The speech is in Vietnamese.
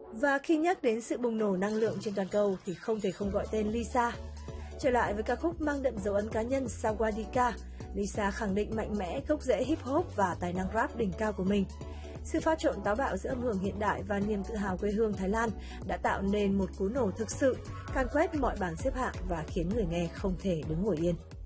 Và khi nhắc đến sự bùng nổ năng lượng trên toàn cầu thì không thể không gọi tên Lisa. Trở lại với ca khúc mang đậm dấu ấn cá nhân Sawadika, Lisa khẳng định mạnh mẽ gốc rễ hip hop và tài năng rap đỉnh cao của mình. Sự pha trộn táo bạo giữa âm hưởng hiện đại và niềm tự hào quê hương Thái Lan đã tạo nên một cú nổ thực sự, càn quét mọi bảng xếp hạng và khiến người nghe không thể đứng ngồi yên.